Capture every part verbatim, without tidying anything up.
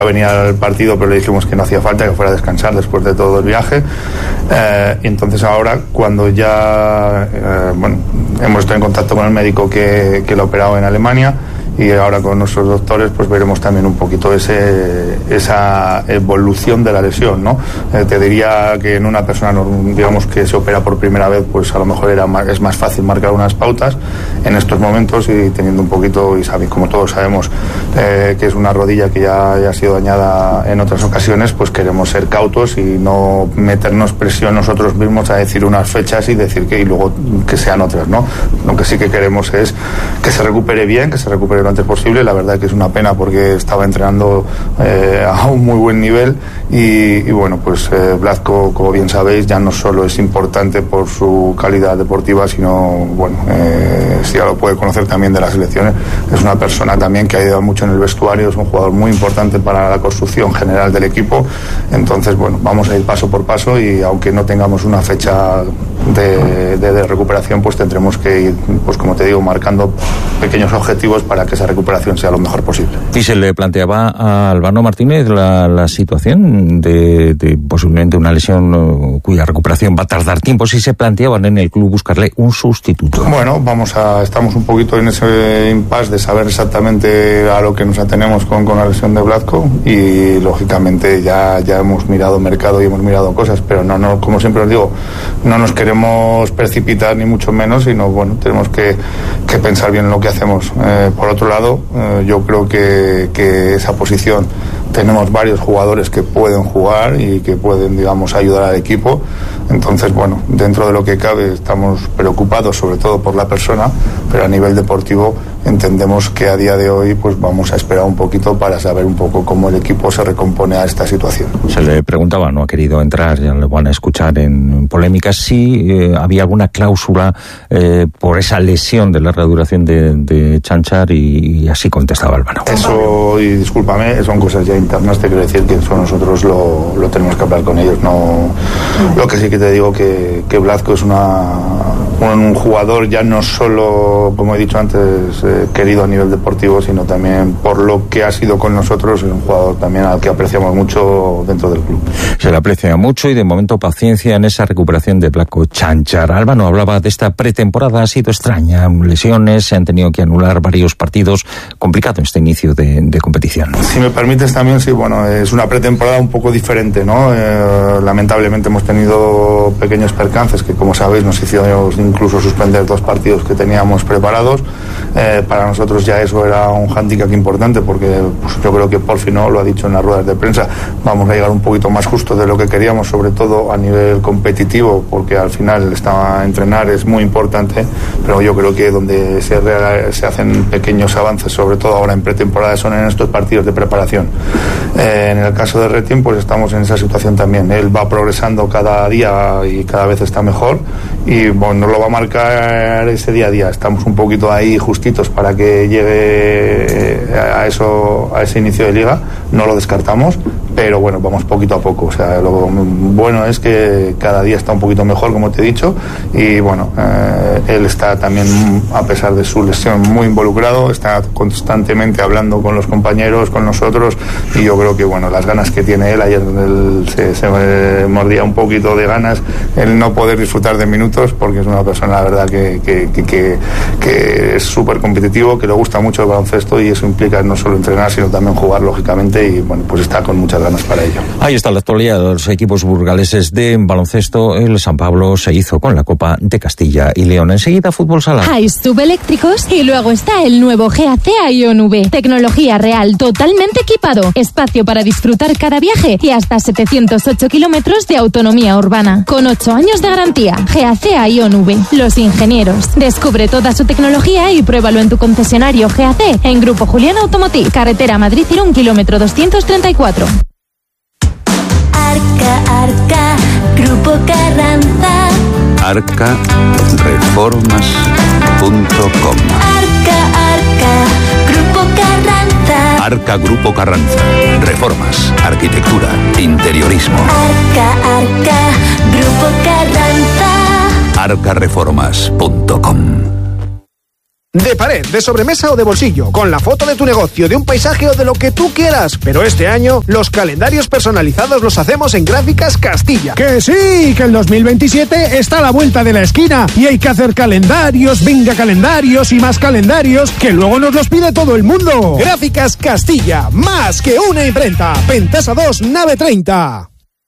venía al partido, pero le dijimos que no hacía falta, que fuera a descansar después de todo el viaje. Eh, y entonces ahora, cuando ya eh, bueno, hemos estado en contacto con el médico que, que lo ha operado en Alemania, y ahora con nuestros doctores pues veremos también un poquito ese, esa evolución de la lesión, ¿no? Eh, te diría que en una persona, digamos, que se opera por primera vez, pues a lo mejor era más, es más fácil marcar unas pautas. En estos momentos, y teniendo un poquito, y sabéis, como todos sabemos, eh, que es una rodilla que ya, ya ha sido dañada en otras ocasiones, pues queremos ser cautos y no meternos presión nosotros mismos a decir unas fechas y decir que y luego que sean otras, ¿no? Lo que sí que queremos es que se recupere bien, que se recupere lo antes posible. La verdad que es una pena porque estaba entrenando eh, a un muy buen nivel y, y bueno, pues eh, Vlatko, como bien sabéis, ya no solo es importante por su calidad deportiva, sino, bueno, eh, si ya lo puede conocer también de las selecciones, es una persona también que ha ayudado mucho en el vestuario, es un jugador muy importante para la construcción general del equipo. Entonces, bueno, vamos a ir paso por paso y aunque no tengamos una fecha de, de, de recuperación, pues tendremos que ir, pues como te digo, marcando pequeños objetivos para que esa recuperación sea lo mejor posible. Y se le planteaba a Albano Martínez la, la situación de, de posiblemente una lesión cuya recuperación va a tardar tiempo, si se planteaban en el club buscarle un sustituto. Bueno, vamos a, estamos un poquito en ese impasse de saber exactamente a lo que nos atenemos con, con la lesión de Vlatko y lógicamente ya, ya hemos mirado mercado y hemos mirado cosas, pero no, no, como siempre os digo, no nos queremos precipitar ni mucho menos, sino bueno, tenemos que, que pensar bien en lo que hacemos. Eh, por otro lado, eh, yo creo que, que esa posición tenemos varios jugadores que pueden jugar y que pueden, digamos, ayudar al equipo. Entonces, bueno, dentro de lo que cabe estamos preocupados sobre todo por la persona, pero a nivel deportivo entendemos que a día de hoy pues vamos a esperar un poquito para saber un poco cómo el equipo se recompone a esta situación. Se le preguntaba, no ha querido entrar, ya le van a escuchar en polémicas, si eh, había alguna cláusula eh, por esa lesión de larga duración de, de Chanchar y, y así contestaba Albano. Eso, y discúlpame, son cosas ya internas, te quiero decir que eso nosotros lo, lo tenemos que hablar con ellos. No, lo que sí que te digo que, que Vlatko es una, un jugador ya no solo, como he dicho antes, eh, querido a nivel deportivo, sino también por lo que ha sido con nosotros, es un jugador también al que apreciamos mucho dentro del club. Se le aprecia mucho y de momento paciencia en esa recuperación de Vlatko Chanchar. Albano hablaba de esta pretemporada, ha sido extraña, lesiones, se han tenido que anular varios partidos, complicado este inicio de, de competición. Si me permites también, sí, bueno, es una pretemporada un poco diferente, ¿no? Eh, lamentablemente hemos tenido pequeños percances que, como sabéis, nos hicieron incluso suspender dos partidos que teníamos preparados. Eh, para nosotros ya eso era un hándicap importante porque pues, yo creo que por fin no lo ha dicho en las ruedas de prensa, vamos a llegar un poquito más justo de lo que queríamos, sobre todo a nivel competitivo, porque al final está, entrenar es muy importante, pero yo creo que donde se, re, se hacen pequeños avances, sobre todo ahora en pretemporada, son en estos partidos de preparación. Eh, en el caso de Retien, pues estamos en esa situación también. Él va progresando cada día y cada vez está mejor y bueno, nos lo va a marcar ese día a día. Estamos un poquito ahí justitos para que llegue a eso, a ese inicio de liga. No lo descartamos, pero bueno, vamos poquito a poco. O sea, lo bueno es que cada día está un poquito mejor, como te he dicho, y bueno, eh, él está también, a pesar de su lesión, muy involucrado, está constantemente hablando con los compañeros, con nosotros, y yo creo que bueno, las ganas que tiene él, ayer él se, se mordía un poquito de ganas el no poder disfrutar de minutos, porque es una persona, la verdad, que, que, que, que, que es súper competitivo, que le gusta mucho el baloncesto y eso implica no solo entrenar, sino también jugar, lógicamente, y bueno, pues está con muchas ganas para ello. Ahí está la actualidad de los equipos burgaleses de baloncesto. El San Pablo se hizo con la Copa de Castilla y León. Enseguida, fútbol sala. Hay subeléctricos y luego está el nuevo G A C Ion V. Tecnología real, totalmente equipado. Espacio para disfrutar cada viaje y hasta setecientos ocho kilómetros de autonomía urbana. Con ocho años de garantía. G A C Ion V. Los ingenieros. Descubre toda su tecnología y pruébalo en tu concesionario G A C en Grupo Julián Automotive. Carretera Madrid-Irún, kilómetro doscientos treinta y cuatro. Arca, Arca, Grupo Carranza. arca reformas punto com. Arca, Arca, Grupo Carranza. Arca Grupo Carranza. Reformas, arquitectura, interiorismo. Arca, Arca, Grupo Carranza. arca reformas punto com. De pared, de sobremesa o de bolsillo, con la foto de tu negocio, de un paisaje o de lo que tú quieras. Pero este año, los calendarios personalizados los hacemos en Gráficas Castilla. ¡Que sí! Que el dos mil veintisiete está a la vuelta de la esquina y hay que hacer calendarios, venga calendarios y más calendarios, que luego nos los pide todo el mundo. Gráficas Castilla, más que una imprenta. Pentasa dos, nave treinta.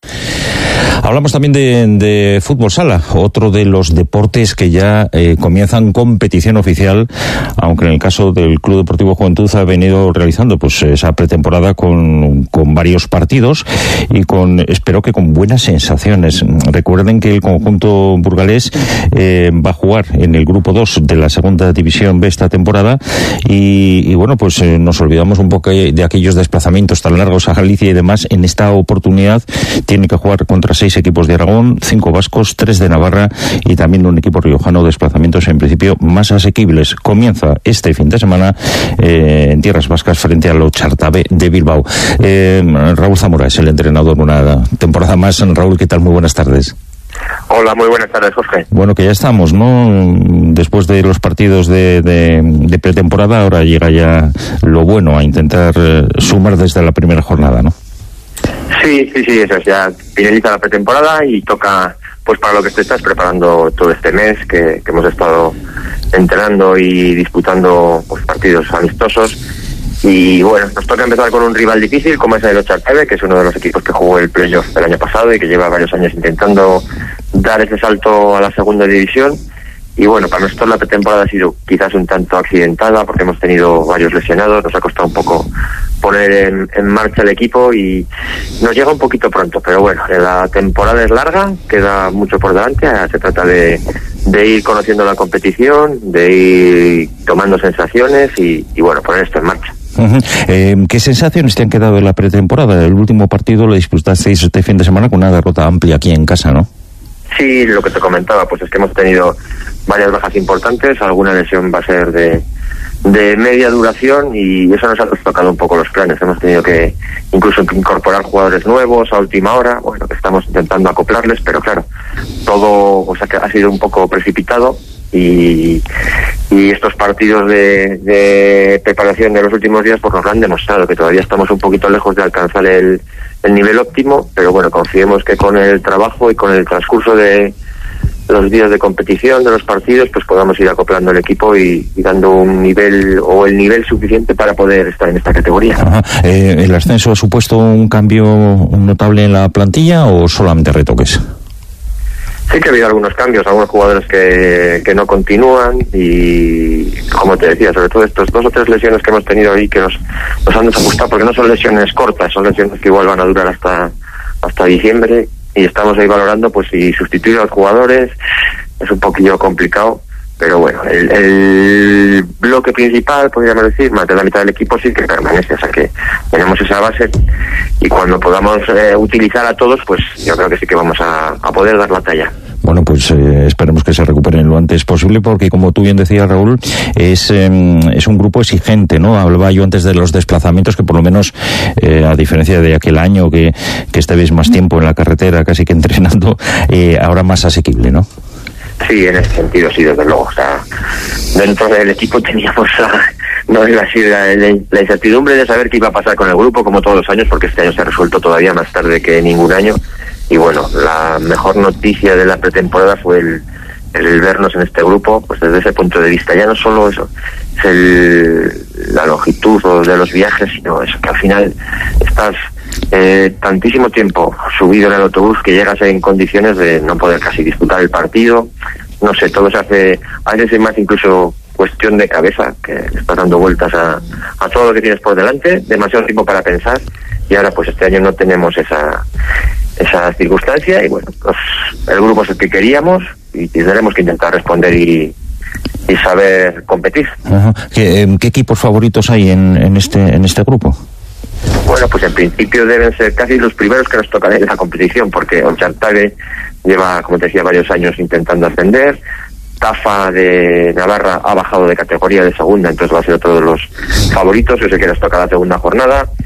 Hablamos también de, de fútbol sala, otro de los deportes que ya eh, comienzan competición oficial, aunque en el caso del Club Deportivo Juventud ha venido realizando pues esa pretemporada con, con varios partidos y con, espero que con buenas sensaciones. Recuerden que el conjunto burgalés eh, va a jugar en el grupo dos de la segunda división B esta temporada y, y bueno, pues eh, nos olvidamos un poco de aquellos desplazamientos tan largos a Galicia y demás. En esta oportunidad tiene que jugar contra seis equipos de Aragón, cinco vascos, tres de Navarra y también un equipo riojano, desplazamientos en principio más asequibles. Comienza este fin de semana eh, en tierras vascas frente al Ochartabe de Bilbao. Eh, Raúl Zamora es el entrenador una temporada más. Raúl, ¿qué tal? Muy buenas tardes. Hola, muy buenas tardes, Jorge. Bueno, que ya estamos, ¿no? Después de los partidos de, de, de pretemporada, ahora llega ya lo bueno, a intentar eh, sumar desde la primera jornada, ¿no? Sí, sí, sí, eso es, ya finaliza la pretemporada y toca, pues para lo que te estás preparando todo este mes, que, que hemos estado entrenando y disputando pues partidos amistosos. Y bueno, nos toca empezar con un rival difícil como es el Ochartabe, que es uno de los equipos que jugó el playoff del año pasado y que lleva varios años intentando dar ese salto a la segunda división. Y bueno, para nosotros la pretemporada ha sido quizás un tanto accidentada porque hemos tenido varios lesionados, nos ha costado un poco poner en, en marcha el equipo y nos llega un poquito pronto, pero bueno, la temporada es larga, queda mucho por delante, se trata de, de ir conociendo la competición, de ir tomando sensaciones y, y bueno, poner esto en marcha. Uh-huh. Eh, ¿Qué sensaciones te han quedado de la pretemporada? El último partido lo disputasteis este fin de semana con una derrota amplia aquí en casa, ¿no? Sí, lo que te comentaba, pues es que hemos tenido varias bajas importantes, alguna lesión va a ser de, de media duración y eso nos ha tocado un poco los planes. Hemos tenido que incluso incorporar jugadores nuevos a última hora, bueno, que estamos intentando acoplarles, pero claro, todo o sea, que ha sido un poco precipitado y, y estos partidos de, de preparación de los últimos días pues nos lo han demostrado, que todavía estamos un poquito lejos de alcanzar el, el nivel óptimo, pero bueno, confiemos que con el trabajo y con el transcurso de los días de competición, de los partidos, pues podamos ir acoplando el equipo y, y dando un nivel o el nivel suficiente para poder estar en esta categoría. Ajá. Eh, ¿El ascenso ha supuesto un cambio notable en la plantilla o solamente retoques? Sí que ha habido algunos cambios, algunos jugadores que, que no continúan y, como te decía, sobre todo estos dos o tres lesiones que hemos tenido ahí que nos, nos han desajustado, porque no son lesiones cortas, son lesiones que igual van a durar hasta, hasta diciembre y estamos ahí valorando pues si sustituir a los jugadores es un poquillo complicado, pero bueno, el, el bloque principal, podríamos decir, más de la mitad del equipo sí que permanece, o sea que tenemos esa base y cuando podamos eh, utilizar a todos, pues yo creo que sí que vamos a, a poder dar la talla. Bueno, pues eh, esperemos que se recuperen lo antes posible porque, como tú bien decías, Raúl, es eh, es un grupo exigente, ¿no? Hablaba yo antes de los desplazamientos que por lo menos, eh, a diferencia de aquel año que, que estabais más tiempo en la carretera casi que entrenando, eh, ahora más asequible, ¿no? Sí, en ese sentido, sí, desde luego. O sea, dentro del equipo teníamos la, no iba a ser la, la incertidumbre de saber qué iba a pasar con el grupo, como todos los años, porque este año se ha resuelto todavía más tarde que ningún año. Y bueno, la mejor noticia de la pretemporada fue el, el vernos en este grupo, pues desde ese punto de vista. Ya no solo eso, es el, la longitud de los viajes, sino eso, que al final estás eh, tantísimo tiempo subido en el autobús que llegas en condiciones de no poder casi disputar el partido. No sé, todo se hace, a veces es más incluso cuestión de cabeza, que estás dando vueltas a, a todo lo que tienes por delante, demasiado tiempo para pensar, y ahora pues este año no tenemos esa esa circunstancia y bueno, pues el grupo es el que queríamos y tendremos que intentar responder y, y saber competir. Ajá. ¿Qué, eh, ¿Qué equipos favoritos hay en, en este en este grupo? Bueno, pues en principio deben ser casi los primeros que nos tocan en la competición, porque Ochartabe lleva, como te decía, varios años intentando ascender. Tafa de Navarra ha bajado de categoría de segunda, entonces va a ser otro de los favoritos, ese que nos toca la segunda jornada.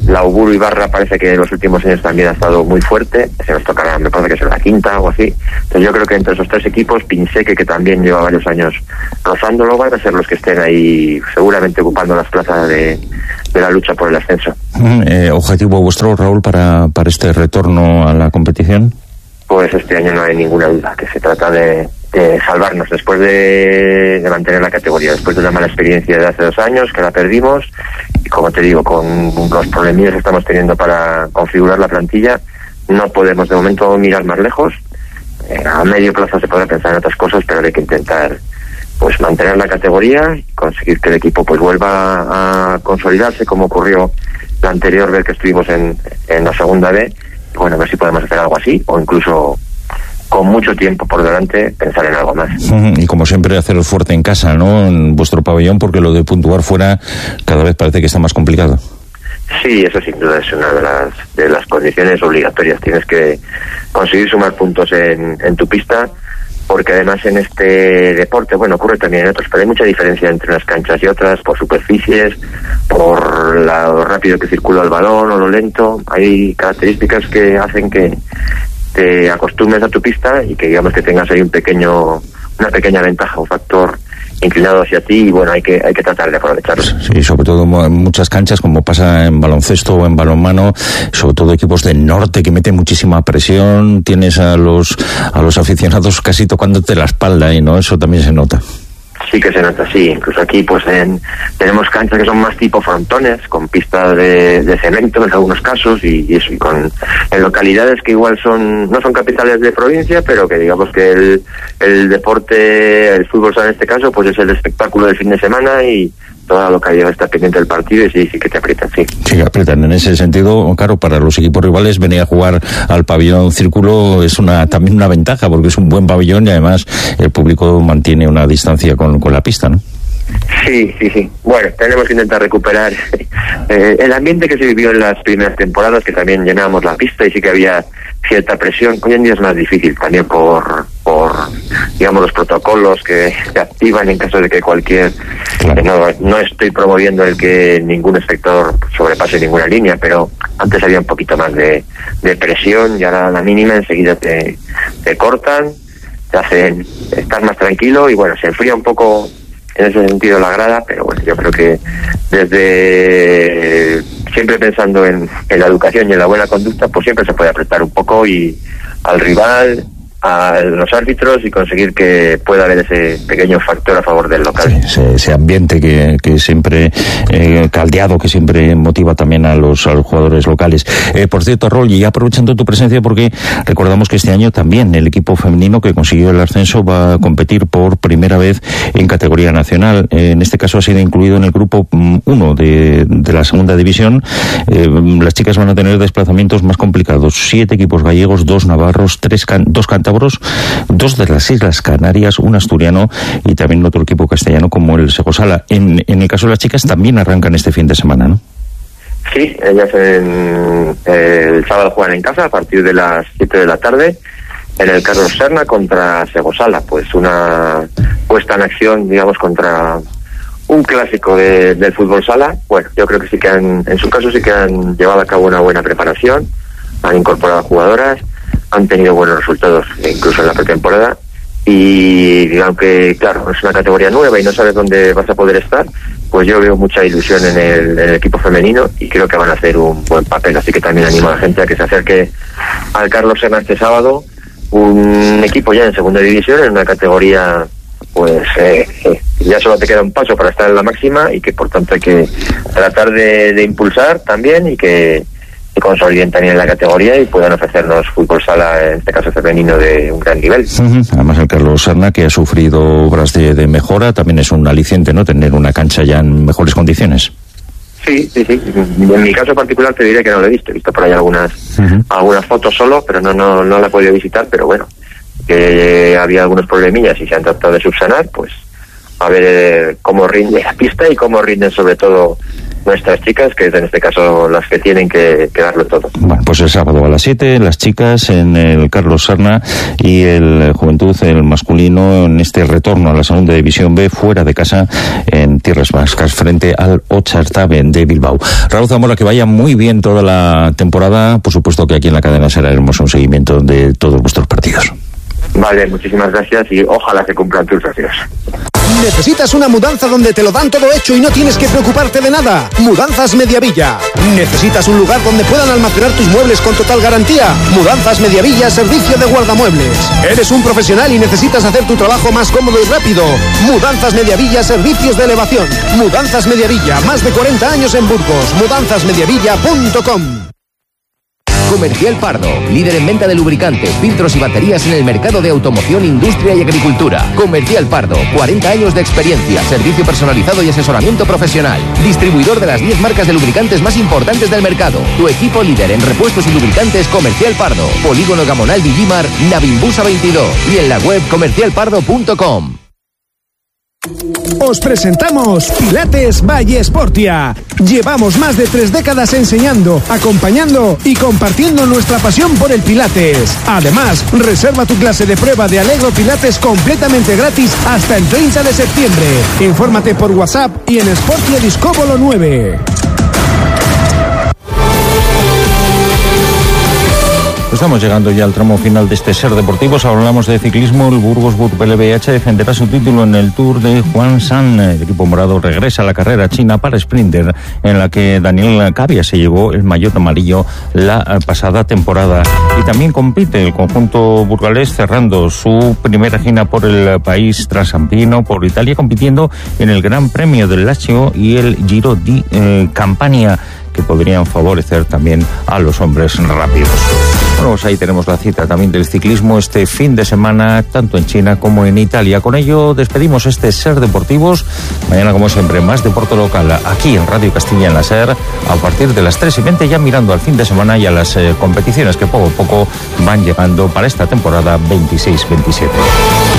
La Uburu Ibarra parece que en los últimos años también ha estado muy fuerte, se nos tocará, me parece que es la quinta o así. Entonces yo creo que entre esos tres equipos, Pinseque, que también lleva varios años rozándolo, van a ser los que estén ahí seguramente ocupando las plazas de, de la lucha por el ascenso. Eh, ¿Objetivo vuestro, Raúl, para, para este retorno a la competición? Pues este año no hay ninguna duda, que se trata de, de salvarnos después de, de mantener la categoría, después de una mala experiencia de hace dos años, que la perdimos, y como te digo, con los problemillas que estamos teniendo para configurar la plantilla, no podemos de momento mirar más lejos. Eh, a medio plazo se podrá pensar en otras cosas, pero hay que intentar pues mantener la categoría y conseguir que el equipo pues vuelva a consolidarse, como ocurrió la anterior vez que estuvimos en, en la segunda B. Bueno, a ver si podemos hacer algo así, o incluso con mucho tiempo por delante pensar en algo más. Y como siempre, haceros fuerte en casa, ¿no? En vuestro pabellón, porque lo de puntuar fuera cada vez parece que está más complicado. Sí, eso sin duda es una de las de las condiciones obligatorias. Tienes que conseguir sumar puntos en, en tu pista, porque además en este deporte, bueno, ocurre también en otros, pero hay mucha diferencia entre unas canchas y otras, por superficies, por la, lo rápido que circula el balón o lo lento. Hay características que hacen que te acostumbres a tu pista y que digamos que tengas ahí un pequeño, una pequeña ventaja, un factor inclinado hacia ti, y bueno, hay que hay que tratar de aprovecharlo. Sí, sobre todo en muchas canchas, como pasa en baloncesto o en balonmano, sobre todo equipos del norte que meten muchísima presión, tienes a los a los aficionados casi tocándote la espalda, y no, eso también se nota. Sí que se nota, sí. Incluso aquí pues en, tenemos canchas que son más tipo frontones, con pistas de, de cemento en algunos casos, y, y eso, y con en localidades que igual son no son capitales de provincia, pero que digamos que el, el deporte, el fútbol en este caso, pues es el espectáculo del fin de semana, y toda la localidad está pendiente del partido, y sí, sí que te aprietan, sí. Sí, que aprietan. En ese sentido, claro, para los equipos rivales venir a jugar al pabellón Círculo es una también una ventaja, porque es un buen pabellón y además el público mantiene una distancia con, con la pista, ¿no? Sí, sí, sí. Bueno, tenemos que intentar recuperar eh, el ambiente que se vivió en las primeras temporadas, que también llenábamos la pista y sí que había cierta presión. Hoy en día es más difícil también por, por digamos, los protocolos que se activan en caso de que cualquier... Claro. Eh, no, no estoy promoviendo el que ningún espectador sobrepase ninguna línea, pero antes había un poquito más de, de presión, y ahora a la mínima enseguida te, te cortan, te hacen estar más tranquilo, y bueno, se enfría un poco en ese sentido la grada, pero bueno, yo creo que desde siempre pensando en, en la educación y en la buena conducta, pues siempre se puede apretar un poco y al rival, a los árbitros, y conseguir que pueda haber ese pequeño factor a favor del local. Sí, ese, ese ambiente que, que siempre eh, caldeado, que siempre motiva también a los, a los jugadores locales. Eh, por cierto, Raúl, y aprovechando tu presencia, porque recordamos que este año también el equipo femenino que consiguió el ascenso va a competir por primera vez en categoría nacional. Eh, en este caso ha sido incluido en el grupo uno de, de la segunda división. Eh, las chicas van a tener desplazamientos más complicados. Siete equipos gallegos, dos navarros, tres can, dos cántabros, dos de las Islas Canarias, un asturiano y también otro equipo castellano como el Segosala. En, en el caso de las chicas también arrancan este fin de semana, ¿no? Sí, ellas en, eh, el sábado juegan en casa a partir de las siete de la tarde en el Carlos Serna contra Segosala. Pues una puesta en acción, digamos, contra un clásico de, del fútbol sala. Bueno, yo creo que sí que han, en su caso sí que han llevado a cabo una buena preparación, han incorporado jugadoras, han tenido buenos resultados incluso en la pretemporada, y aunque claro es una categoría nueva y no sabes dónde vas a poder estar, pues yo veo mucha ilusión en el, en el equipo femenino y creo que van a hacer un buen papel, así que también animo a la gente a que se acerque al Carlos Serna este sábado, un equipo ya en segunda división, en una categoría pues eh, eh, ya solo te queda un paso para estar en la máxima, y que por tanto hay que tratar de, de impulsar también, y que que consoliden también la categoría y puedan ofrecernos fútbol sala, en este caso femenino, de un gran nivel. Uh-huh. Además el Carlos Serna, que ha sufrido obras de, de mejora, también es un aliciente, ¿no?, tener una cancha ya en mejores condiciones. Sí, sí, sí. En mi caso particular te diré que no lo he visto. He visto por ahí algunas uh-huh. algunas fotos solo, pero no no no la he podido visitar, pero bueno, que había algunos problemillas y se han tratado de subsanar, pues a ver cómo rinde la pista y cómo rinden sobre todo nuestras chicas, que es en este caso las que tienen que, que darlo todo. Bueno, pues el sábado a las siete, las chicas en el Carlos Sarna y el Juventud, el masculino, en este retorno a la segunda división B, fuera de casa, en Tierras Vascas, frente al Otzartaben de Bilbao. Raúl Zamora, que vaya muy bien toda la temporada. Por supuesto que aquí en la cadena SER haremos un seguimiento de todos vuestros partidos. Vale, muchísimas gracias y ojalá se cumplan tus deseos. ¿Necesitas una mudanza donde te lo dan todo hecho y no tienes que preocuparte de nada? Mudanzas Mediavilla. ¿Necesitas un lugar donde puedan almacenar tus muebles con total garantía? Mudanzas Mediavilla, servicio de guardamuebles. ¿Eres un profesional y necesitas hacer tu trabajo más cómodo y rápido? Mudanzas Mediavilla, servicios de elevación. Mudanzas Mediavilla, más de cuarenta años en Burgos. mudanzas mediavilla punto com. Comercial Pardo, líder en venta de lubricantes, filtros y baterías en el mercado de automoción, industria y agricultura. Comercial Pardo, cuarenta años de experiencia, servicio personalizado y asesoramiento profesional. Distribuidor de las diez marcas de lubricantes más importantes del mercado. Tu equipo líder en repuestos y lubricantes, Comercial Pardo. Polígono Gamonal Villimar, Navimbusa veintidós y en la web comercial pardo punto com. Os presentamos Pilates Valle Sportia. Llevamos más de tres décadas enseñando, acompañando y compartiendo nuestra pasión por el Pilates. Además, reserva tu clase de prueba de Allegro Pilates completamente gratis hasta el treinta de septiembre. Infórmate por WhatsApp y en Sportia Discóbolo nueve. Estamos llegando ya al tramo final de este SER Deportivos. Hablamos de ciclismo. El Burgos B L V H defenderá su título en el Tour de Huangshan. El equipo morado regresa a la carrera china para sprinter, en la que Daniel Cavia se llevó el maillot amarillo la pasada temporada. Y también compite el conjunto burgalés, cerrando su primera gira por el país transalpino, por Italia, compitiendo en el Gran Premio del Lazio y el Giro di eh, Campania, que podrían favorecer también a los hombres rápidos. Bueno, pues ahí tenemos la cita también del ciclismo este fin de semana, tanto en China como en Italia. Con ello despedimos este SER Deportivos. Mañana, como siempre, más deporte local aquí en Radio Castilla en la SER, a partir de las tres y veinte, ya mirando al fin de semana y a las eh, competiciones que poco a poco van llegando para esta temporada veintiséis veintisiete.